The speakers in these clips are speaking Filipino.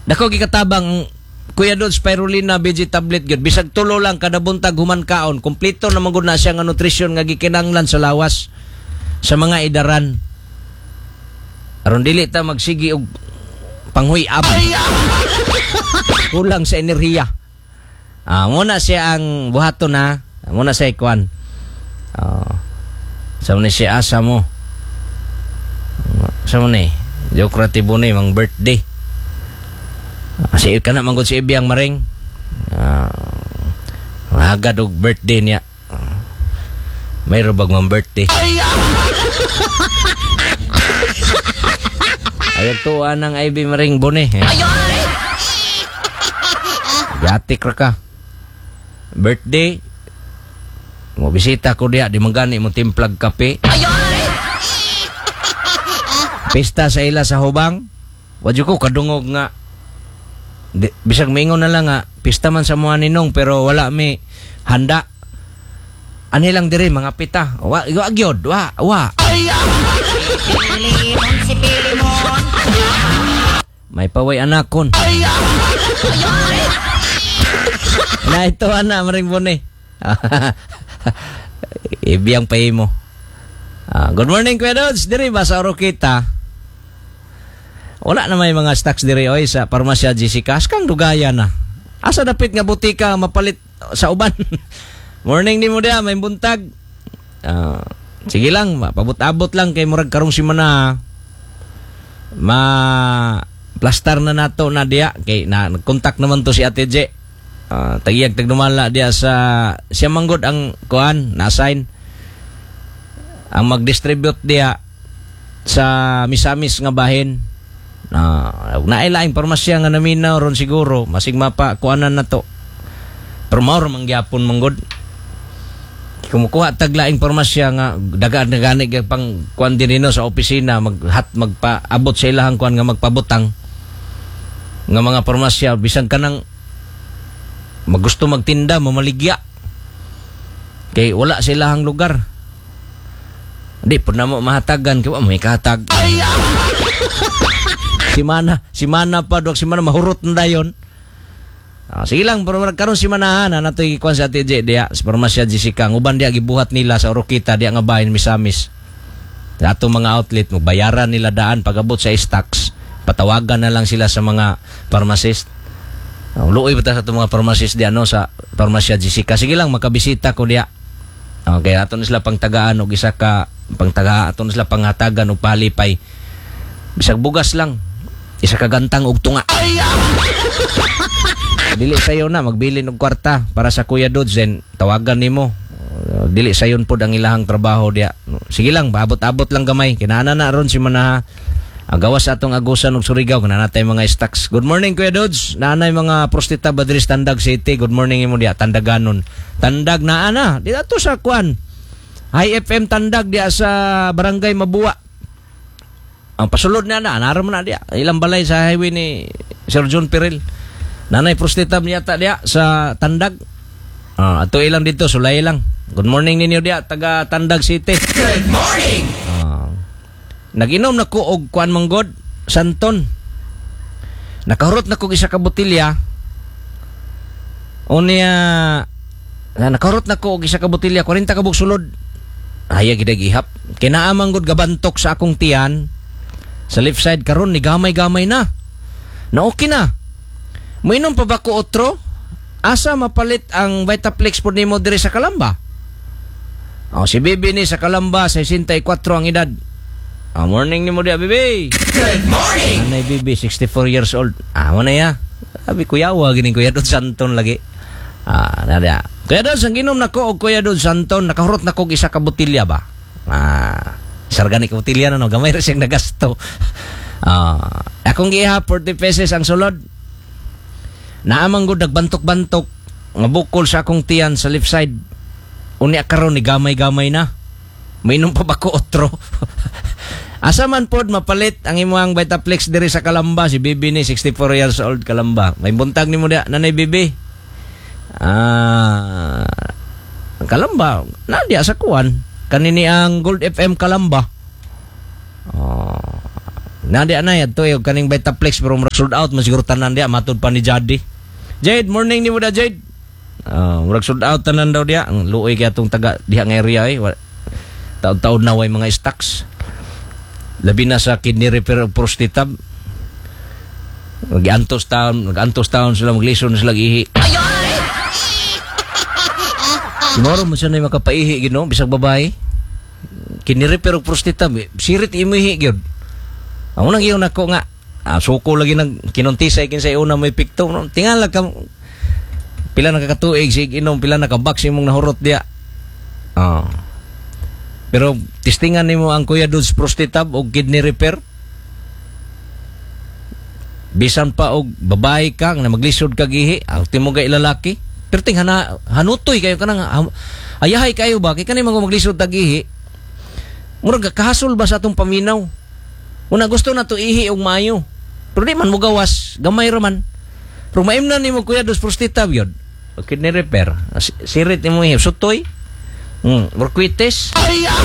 Dako gikatabang Kuya Dod spirulina BG tablet gyud bisag tulo lang kada buntag human kaon kompleto na magud na siya nga nutrisyon nga gikinahanglan sa lawas sa mga idaran. Aron dili ta magsigi og panghuy-ab. Kulang sa enerhiya. Muna siya ang buhaton na. Muna siya ikwan. Sa muna siya asa mo. Sa muna Jokratibo na mang birthday. Kasi ka na manggod si Ibiyang Maring. Agad og birthday niya. Mayroon bag mang birthday. Ayag tuwa ng Ivy Maring Bone. Gatik ra ka. Birthday. Mo bisita ko diya. Di manggani mo timplag kape. Pista sa ila sa hubang. Wadyo ko kadungog nga. Bisag maingon na lang nga. Pista man sa mga ninong. Pero wala may handa. Ani lang diri mga pita. Wa gyud. Wa. Si Pilimon. May paway anakon. Na ito ana Maring Bone. Ibiyang pay mo. Good morning Kuya Dods. Diri ba sa Orokita? Wala na may mga stocks diri oy sa Parmasya Jessica. Kang dugaya na. Asa dapit nga butika mapalit sa uban. Morning ni mo dia may buntag. Sige lang, pabot-abot lang kay murag karong simana. Plastar na nato na dia kay nag-contact naman to si Ate J. Tagiyag tagdumala dia sa siya manggod ang kuan na-assign ang mag-distribute dia sa misamis nga bahin. Nailaing parmasya nga naminaw ron siguro masig mapa kuanan na to. Pero mauro mangyapon manggod. Kumukuha taglaing parmasya nga dagan-dagani pang kuan dinino sa opisina magpaabot sa ilahang kuan nga magpabutang nga mga parmasya bisan kanang magusto magtinda mamaligya kay wala sa ilahang lugar. Di po na mo mahatagan kay may kahatag. Si mana pa dok si mana mahurot na dayon. Sige lang pero karon si manahan na to ikuan sa TJ dia sa Parmasya Jessica uban dia gibuhat nila sa Orokita dia nga bahin misamis. Sa atong mga outlet magbayaran nila daan pagabot sa stocks. Patawagan na lang sila sa mga pharmacist. Luoy bata sa itong mga pharmacist di sa Parmasya Jessica. Sige lang, makabisita ko diya. Okay, ato na sila pangtagaan o isa ka pangtaga, ato na sila panghatagan o palipay. Bisag bugas lang. Isa ka gantang og tunga. Dili sayo na, magbili ng kwarta para sa Kuya Dods, then tawagan nimo. Dili sayon po ang ilahang trabaho diya. Sige lang, abot-abot lang gamay. Kinana na ron si Manaha. Gawas sa atong agusan og Surigao kana natay mga stocks. Good morning Kuya Dods. Naanay mga prostita Badris Tandag City. Good morning imo dia Tandaganon. Tandag na ana. Di ato sa kwan. High FM Tandag dia sa Barangay Mabua. Ang pasulod na naram na dia. Ilang balay sa highway ni Sir John Piril. Nanay prostita niyata dia sa Tandag. Ato ilang dito sulay lang. Good morning ninyo dia taga Tandag City. Good morning. Nag-inom na ko og kuan manggod Santon. Nakahurot na ko isa ka botilya. Unya nakahurot na ko og isa ka botilya 40 ka bugsulod. Haya gid gihap. Kinaamang gud gabantok sa akong tiyan. Sa left side karon ni gamay-gamay na. Na okay na. Moinom pa ba ko otro? Asa mapalit ang Vitaplex pud nimo diri sa Kalamba? Si Bibi ni sa Kalamba 64 ang edad. Morning ni mo dia, Bibi. Good morning. Anay Bibi, 64 years old. Mana ya? Sabi kuyawa gini Kuya Dods Santon lagi. Nada. Kuya Dods, ang ginom na ko og Kuya Dods Santon, nakahurot na ko isa ka botilya ba? Sargani ka botilya no, gamay ra siyang nagasto. Akong giha 40 pesos ang sulod. Naamang gud nagbantok-bantok nga bukol sa akong tiyan sa left side. Unya karon ni gamay-gamay na. Mainom pa ba ko otro? Asa man pod mapalit ang imong Vitaplex diri sa Kalamba si Bibi ni 64 years old Kalamba. May buntag nimo dia nanay Bibi. Kalamba na dia sa kuan kanini ang Gold FM Kalamba. Na di anay adto yung kaning Vitaplex pero murag sold out man siguro tanan dia matud pa ni Jade. Jade, morning ni mo da Jade. Murag sold out tanan daw dia. Ang luoy kay atong taga diha nga area taon-taon na way mga stocks. Labi na sa kidney repair prostitab. Nag-antos taon sila maglison sila ihi. Siguro mo siya na makapaihi gino bisag babae. Kidney repair prostitab sirit imihi gyud. Ang unang iyon ako nga, suko lagi ng kinuntisay kinsa una may pikto. Tingala ka, pila nakakatuig, sige inom, pila nakabaks imong nahurot diya. Pero testingan nimo ang Kuya Dudes Prostitab o kidney repair. Bisan pa og babae ka, na maglisod kag ihi, ang timugay lalaki. Pero ting hanutoy kayo kanang ayahay kayo ba? Kaya kanay maglisod tag ihi. Murag kahasol ba sa atong paminaw? Una gusto na to ihi og maayo. Pero di man mo gawas, gamay ra man. Pero maimnan nimo Kuya Dos Prostitab yun. Kidney repair. Sirit nimo ihi sutoy. Workwites.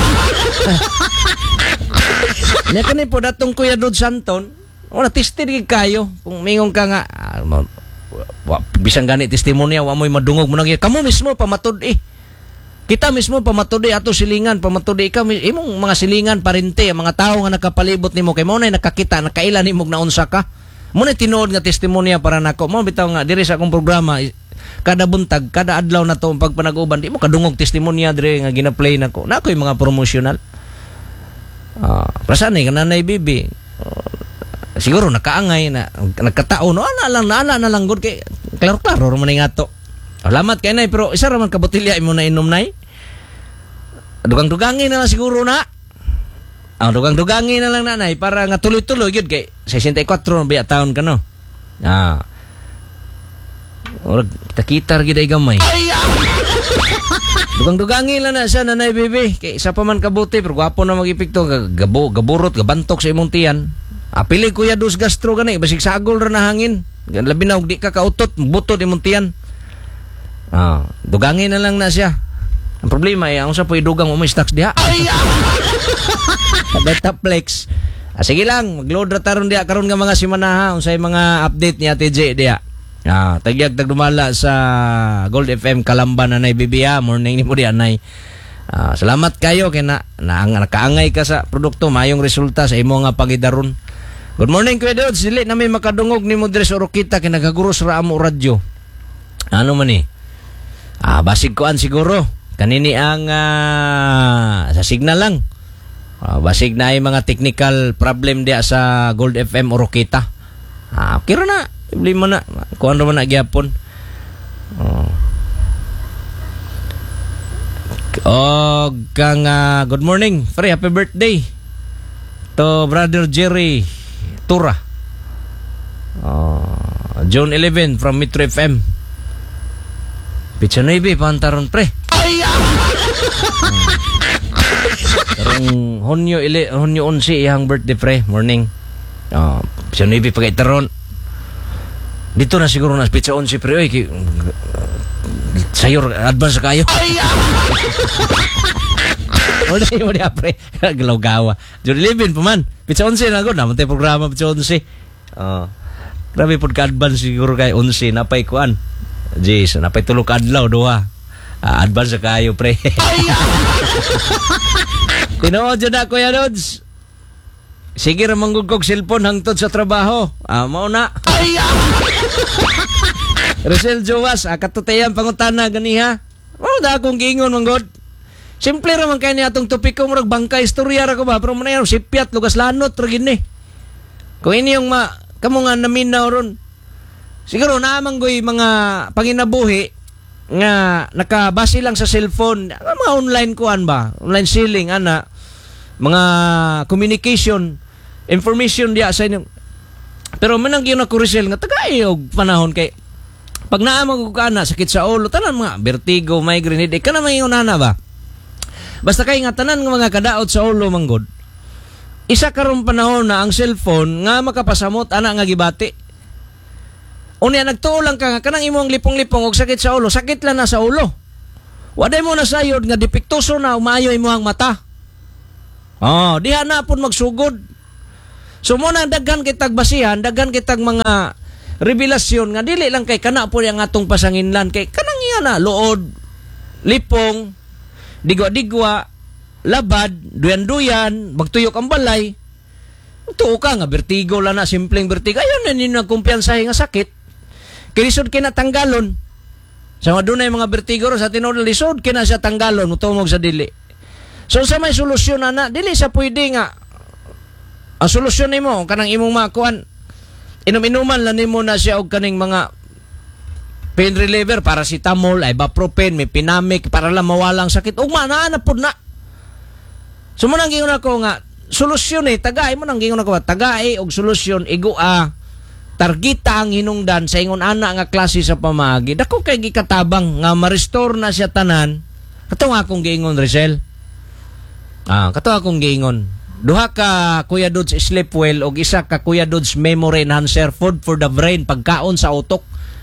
Nya kanay po datong Kuya Dod Santon. Wala tested kayo. Kung mingong ka nga bisang gani testimonya wa mo'y madungog mo nang kamo mismo pamatud Kita mismo pamatudi ato silingan, pamatudi ka imong mga silingan parente, mga tao nga nakapalibot nimo kay mo na nakakita, nakailan nimo naunsa ka. Mo na tinuod nga testimonya para nako. Mo bitaw nga diri sa akong programa kada buntag, kada adlaw na to pag panag-uban, di mo kadungog testimonya diri nga gina-play nako. Nakoy mga promotional. Prasan ni kananay bibi. Siguro nakaangay na nagkataon ana na lang gud kay klaro man nga to. Salamat kay nay pero isa ra man ka botelya imo na inom nay. Dugang-dugangin na lang siguro na. Dugang-dugangin na lang nanay para nga tuloy-tuloy gyud kay 64 biya taon ka no. Orag takitar gid ay gamay. Dugang-dugangin lang na sa nanay bibi kay isa pa man kabuti pero gwapo na magipikto gaburot gabantok sa imong tiyan. Apili Kuya Dos gastro gani basig sagol ra na hangin. Labi na og di ka kautot butot imong tiyan. Dugangin na lang na siya. Ang problema ay ang sa po'y dugang mo stocks diha. Vitaplex. Sige lang, mag-load ra taron diha karon nga mga simana unsay mga update ni Ate J diha. Tagyag tagdumala sa Gold FM Kalamba na nay bibiya morning ni mo diha nay. Salamat kayo kay nakaangay ka sa produkto mayong resulta sa imo nga pagidaron. Good morning Kuya Dod, dili na may makadungog ni mo sa Orokita kay nagaguros ra amo radyo. Ano man ni? Basig koan siguro. Kanini ang sa signal lang. Basig na ay mga technical problem dia sa Gold FM Orokita. Kira na. Problema na. Kuan naman na gyapon. Kang good morning. Free happy birthday to Brother Jerry Tura. June 11 from Metro FM. Pizza 9 pantaron pre. Karong Hunyo 11 iyang birthday pre morning. Pizza 9 pagkaitaron. Dito na siguro na pizza 11 pre oy sayor advance kayo. Mo dia pre galaw-gawa. Jud 11 pa man. Pizza 11 na gud na tay programa pizza 11. Grabe pud ka advance siguro kay 11 napay kuan. Jeez, napay tulo ka adlaw duha. Advance kayo pre. Tinuod jud na Kuya Lods. Sige ra manggugkog cellphone hangtod sa trabaho. Mao na. Rosel Jowas, katutayan pangutana ganiha. Da akong giingon manggod. Simple ra man kay ni atong topiko murag bangka istorya ra ko ba pero man sipiat lugas lanot ra gini. Kung ini yung kamo nga naminaw ron. Siguro naman goy mga panginabuhi nga nakabase lang sa cellphone, mga online kuan ba, online selling ana, mga communication information dia sa inyo. Pero manang gyud na kurisel nga tagay og panahon kay pag naamang og ana sakit sa ulo tanan mga vertigo, migraine headache kana mayon ana ba. Basta kay nga tanan nga mga kadaot sa ulo manggod. Isa karon panahon na ang cellphone nga makapasamot ana nga gibati. Unya nagtuo lang ka nga kanang imong lipong-lipong og sakit sa ulo, sakit lang na sa ulo. Waday mo na sayod nga depektoso na umayo imong mata. Diha na pud magsugod. So mo na daghan kitag basihan, daghan kitag mga revelasyon nga dili lang kay kana po yang atong pasanginlan kay kanang iya na luod, lipong, digwa-digwa, labad, duyan-duyan, magtuyok ang balay. Tuo ka nga vertigo lang na, simpleng vertigo. Ayun na ninyo nagkumpiyansahe nga sakit. Kilisod kinatanggalon. Sa mga dunay mga vertigo sa tinuod lisod kina siya tanggalon mutumog sa dili. So sa may solusyon na dili sa pwede nga ang solusyon nimo kanang imong makuan inom-inuman lang nimo na siya og kaning mga pain reliever, paracetamol, ibuprofen, may pinamic para lang mawalang sakit. Ug naa na pud na. So mo nang gingon ako nga solusyon tagay mo nang gingon ako tagay og solusyon igua targeta ang hinungdan sa ingon ana nga klase sa pamagi. Dako kay gikatabang nga ma-restore na siya tanan. Kato nga akong giingon Rizal. Kato akong giingon. Duha ka Kuya Dudes sleep well og isa ka Kuya Dudes memory enhancer food for the brain pagkaon sa utok.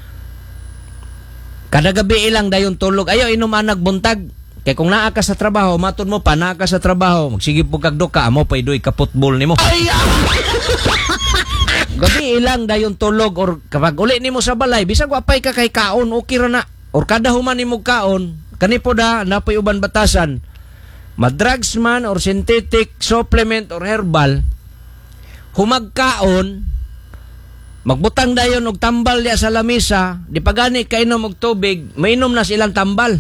Kada gabi ilang dayon tulog. Ayaw inom anag buntag. Kay kung naa ka sa trabaho, matud mo pa naa ka sa trabaho, magsige pug kag duka amo pay duy ka football nimo. Gabi ilang dayon tulog or kapag uli nimo sa balay, bisag wapay ka kay kaon, okay ra na. Or kada human nimo kaon, kani po da napay uban batasan. Madrugs man or synthetic supplement or herbal, humagkaon, magbutang dayon og tambal diya sa lamisa, di pagani kainom og tubig, mainom na silang tambal.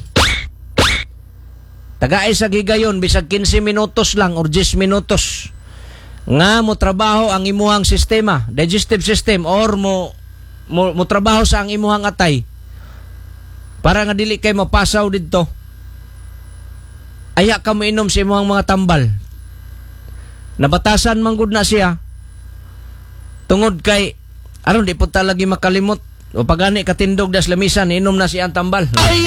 Tagaay sa gigayon bisag 15 minutos lang or 10 minutos nga mo trabaho ang imuhang sistema, digestive system or mo trabaho sa ang imuhang atay para nga dili kay mapasaw didto. Aya ka mo inom sa imuhang mga tambal. Nabatasan man gud na siya. Tungod kay aron di po talagi makalimot o pagani katindog das lamisan inom na siya ang tambal.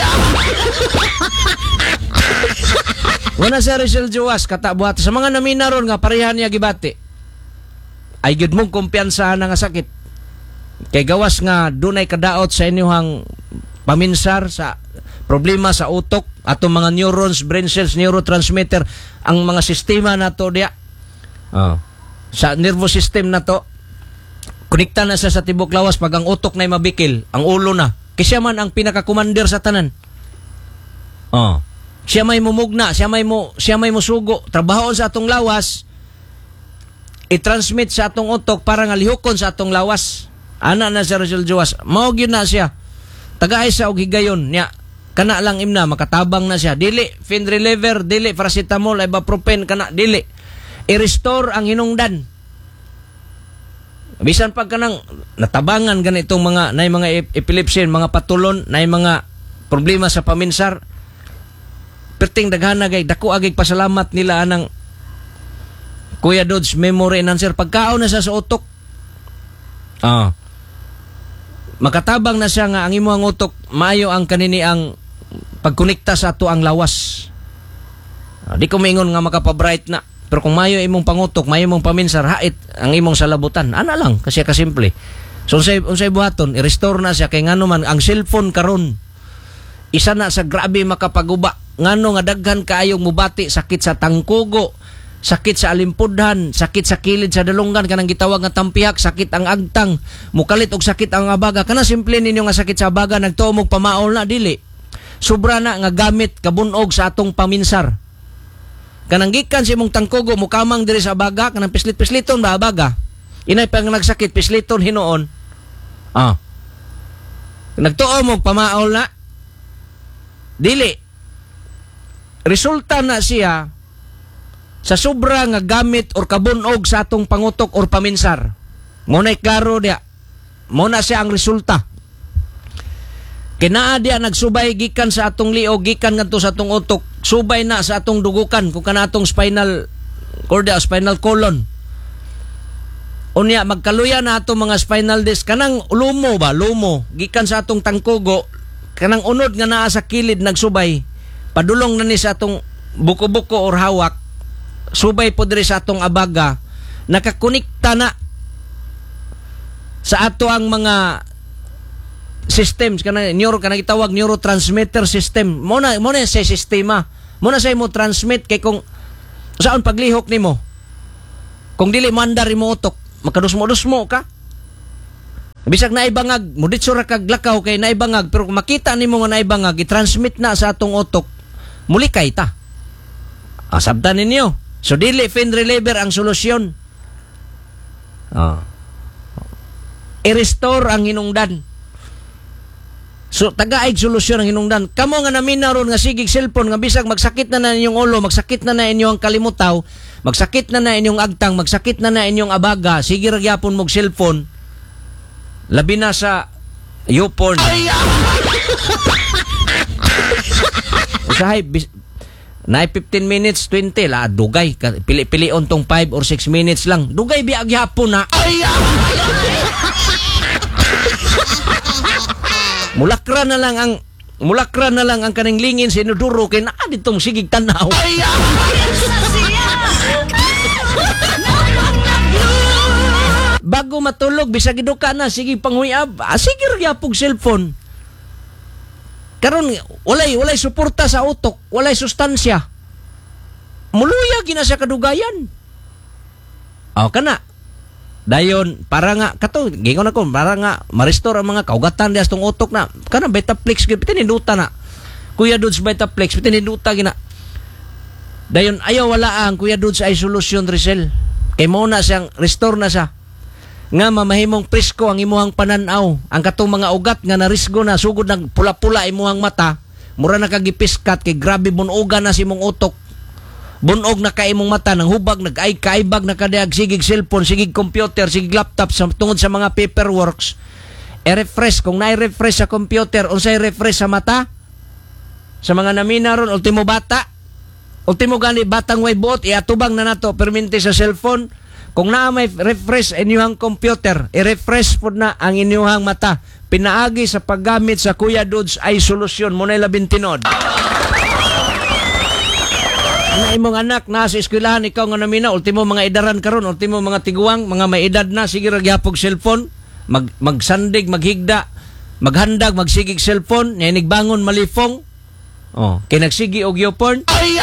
Wala sa Rizal Joas katabuhat sa mga naminaron nga parehan niya gibati. Ay gyud mong kumpiyansa na nga sakit. Kay gawas nga dunay kadaot sa inyong paminsar sa problema sa utok atong mga neurons, brain cells, neurotransmitter ang mga sistema nato diya. Sa nervous system nato konekta na sa tibok lawas pag ang utok nay mabikil, ang ulo na. Kasi man ang pinaka-commander sa tanan. Siya may mumugna, siya may musugo, trabaho sa atong lawas, i-transmit sa atong utok para nga lihokon sa atong lawas. Ana na sa Rizal Joas, mao gyud na siya. Tagaay sa og higayon niya. Kana lang imna makatabang na siya. Dili pain reliever, dili paracetamol, ibuprofen kana dili. I-restore ang hinungdan. Bisan pag kanang natabangan ganitong mga nay mga epilepsy, mga patulon, nay mga problema sa paminsar. Perting daghana gay dako agig pasalamat nila anang Kuya Dudes memory enhancer pagkaon na sa utok. Makatabang na siya nga ang imong utok maayo ang kanini ang pagkonekta sa ato ang lawas. Di ko maingon nga makapabright na. Pero kung mayo imong pangutok, mayo imong paminsar, hait ang imong salabutan. Ana lang kasi kasimple. So unsay buhaton, i-restore na siya kay ngano man ang cellphone karon. Isa na sa grabe makapaguba. Ngano nga daghan kaayong mubati, sakit sa tangkugo, sakit sa alimpudhan, sakit sa kilid sa dalunggan kanang gitawag nga tampihak, sakit ang agtang, mukalit og sakit ang abaga. Kana simple ninyo nga sakit sa abaga nagtuo og pamaol na dili. Sobra na nga gamit kabunog sa atong paminsar. Kanang gikan si imong tangkugo mukamang diri sa abaga kanang pislit-pisliton ba abaga. Inay pang nagsakit pisliton hinuon. Nagtuo og pamaol na dili. Resulta na siya sa sobra nga gamit or kabunog sa atong pangutok or paminsar. Muna'y klaro diya. Muna siya ang resulta. Kinaa diya nagsubay gikan sa atong liog, gikan ngadto sa atong utok, subay na sa atong dugukan kung kanatong spinal corda, spinal column. Unya magkaluya na atong mga spinal disc kanang lumo ba, lumo gikan sa atong tangkugo, kanang unod nga naa sa kilid nagsubay. Padulong na ni sa atong buko-buko or hawak, subay po diri sa atong abaga, nakakonekta na sa ato ang mga systems kanang itawag neurotransmitter system. Muna sa sistema. Muna sa imo transmit kay kung saan paglihok nimo. Kung dili mandar imo utok, makadusmo-dusmo ka. Bisag naibangag, muditso ra kag lakaw kay naibangag, pero kung makita nimo nga naibangag, i-transmit na sa atong utok, mulikay ta. Sabtan ninyo. So dili pain reliever ang solusyon. I-restore ang hinungdan. So tagaig solusyon ang hinungdan. Kamo nga naminaw ron nga sigig cellphone nga bisag magsakit na inyong ulo, magsakit na inyong kalimutaw, magsakit na inyong agtang, magsakit na inyong abaga, sige ra gyapon mog cellphone. Labi na sa YouPorn. Usahay na 15 minutes 20 la dugay pili-pilion tong 5 or 6 minutes lang. Dugay biag gyapon na. Mulakra na lang ang kaning lingin sa inuduro kay naa ditong sigig tanaw. Bago matulog bisag iduka na sige panghuyab, sige ra gyapon cellphone. Karon walay suporta sa utok, walay sustansya. Muluya gina sa kadugayan. Kana. Dayon para nga kato gingon ako para nga ma-restore ang mga kaugatan dias tong utok na kana Betaflex gyud tininduta na. Kuya Dudes Betaflex tininduta gina. Dayon ayaw wala ang Kuya Dudes ay solusyon Rizal. Kay mo na siyang restore na siya. Nga mamahimong presko ang imuhang pananaw. Ang katong mga ugat nga narisgo na sugod ng pula-pula imuhang mata, mura na kagipiskat kay grabe bunuga na si imong utok. Bunog na kay imong mata nang hubag nag-ay-kaibag na kadayag sigig cellphone, sigig computer, sigig laptop sa tungod sa mga paperworks. I-refresh kung na-refresh sa computer, unsay refresh sa mata? Sa mga namina ron ultimo bata. Ultimo gani batang way buot iatubang na nato perminti sa cellphone. Kung na may refresh inyuhang computer, i-refresh po na ang inyuhang mata. Pinaagi sa paggamit sa Kuya Dudes ay solusyon. Muna'y labintinod. Na imong anak na sa eskwelahan, ikaw nga namina, ultimo mga edaran karon, ultimo mga tiguang, mga may edad na, sige ragyapog cellphone, magsandig, maghigda, maghandag, magsigig cellphone, bangon malifong, kay nagsigi og YouPorn.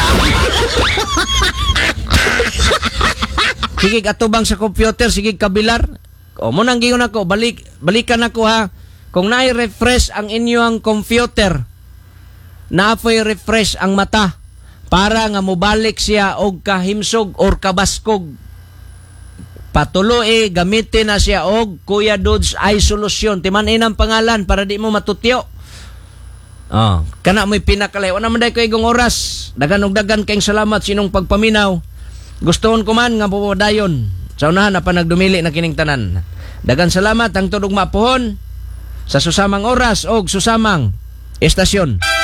Sige atubang sa computer, sige kabilar. Mo nang gingon ako, balikan ako ha. Kung na-refresh ang inyong computer, na-apoy refresh ang mata para nga mobalik siya og kahimsog or kabaskog. Patuloy gamitin na siya og Kuya Dudes ay solusyon. Timanin ang pangalan para di mo matutyo. Kana mo'y pinakalay. Wala man day ko igong oras. Dagan og dagan kayong salamat sinong pagpaminaw. Gustoon ko man nga puwadayon sa unahan na panagdumili na kining tanan. Dagan salamat ang tudong mapuhon sa susamang oras o susamang estasyon.